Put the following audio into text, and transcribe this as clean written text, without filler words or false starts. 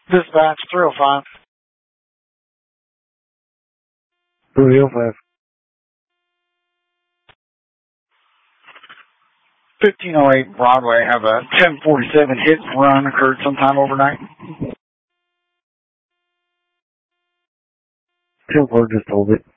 Dispatch 305. 305. 1508 Broadway. Have a 1047 hit and run occurred sometime overnight. 10-4 just hold it.